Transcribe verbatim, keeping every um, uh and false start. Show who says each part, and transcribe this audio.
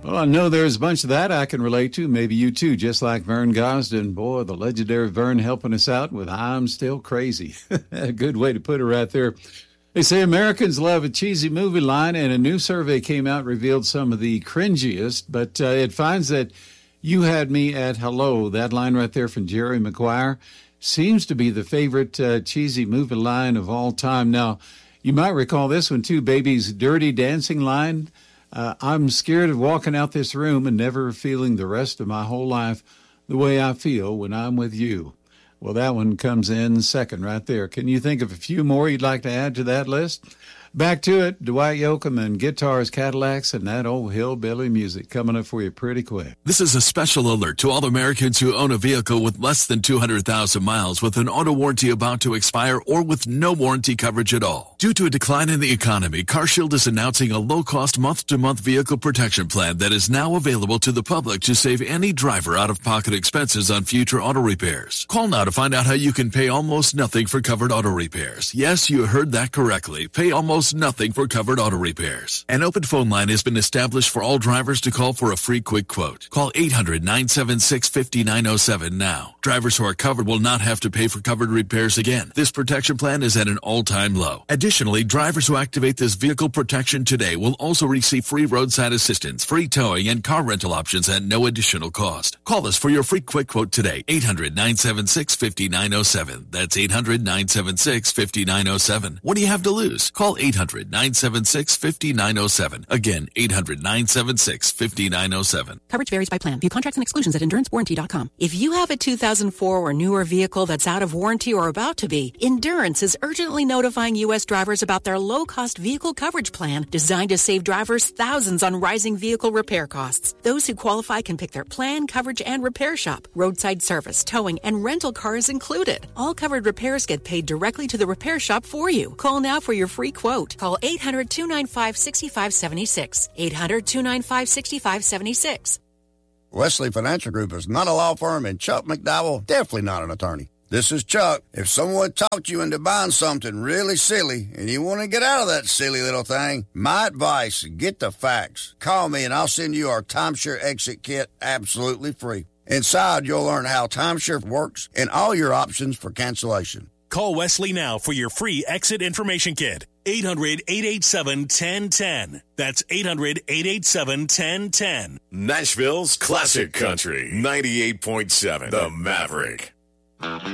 Speaker 1: Well, I know there's a bunch of that I can relate to. Maybe you too, just like Vern Gosden. Boy, the legendary Vern helping us out with I'm Still Crazy. A good way to put it right there. They say Americans love a cheesy movie line, and a new survey came out revealed some of the cringiest, but uh, it finds that You Had Me at Hello, that line right there from Jerry Maguire, seems to be the favorite uh, cheesy movie line of all time. Now, you might recall this one too, Baby's Dirty Dancing line. Uh, I'm scared of walking out this room and never feeling the rest of my whole life the way I feel when I'm with you. Well, that one comes in second right there. Can you think of a few more you'd like to add to that list? Back to it, Dwight Yoakam and Guitars, Cadillacs, and that old hillbilly music coming up for you pretty quick.
Speaker 2: This is a special alert to all Americans who own a vehicle with less than two hundred thousand miles with an auto warranty about to expire or with no warranty coverage at all. Due to a decline in the economy, CarShield is announcing a low-cost month-to-month vehicle protection plan that is now available to the public to save any driver out-of-pocket expenses on future auto repairs. Call now to find out how you can pay almost nothing for covered auto repairs. Yes, you heard that correctly. Pay almost nothing for covered auto repairs. An open phone line has been established for all drivers to call for a free quick quote. Call eight hundred, nine seven six, five nine zero seven now. Drivers who are covered will not have to pay for covered repairs again. This protection plan is at an all-time low. Additionally, drivers who activate this vehicle protection today will also receive free roadside assistance, free towing, and car rental options at no additional cost. Call us for your free quick quote today. eight hundred, nine seven six, five nine zero seven. That's eight hundred, nine seven six, five nine zero seven. What do you have to lose? Call eight hundred, nine seven six, five nine zero seven. Again, eight hundred, nine seven six, five nine zero seven.
Speaker 3: Coverage varies by plan. View contracts and exclusions at endurance warranty dot com. If you have a two thousand four or newer vehicle that's out of warranty or about to be, Endurance is urgently notifying U S drivers about their low-cost vehicle coverage plan designed to save drivers thousands on rising vehicle repair costs. Those who qualify can pick their plan, coverage, and repair shop. Roadside service, towing, and rental cars included. All covered repairs get paid directly to the repair shop for you. Call now for your free quote. Call eight hundred, two nine five, six five seven six. eight hundred, two nine five, six five seven six.
Speaker 4: Wesley Financial Group is not a law firm, and Chuck McDowell definitely not an attorney. This is Chuck. If someone talked you into buying something really silly and you want to get out of that silly little thing, my advice, get the facts. Call me and I'll send you our timeshare exit kit absolutely free. Inside, you'll learn how timeshare works and all your options for cancellation.
Speaker 5: Call Wesley now for your free exit information kit. eight hundred, eight eight seven, one zero one zero. That's eight hundred, eight eight seven, one zero one zero.
Speaker 6: Nashville's classic country, ninety-eight point seven, The Maverick.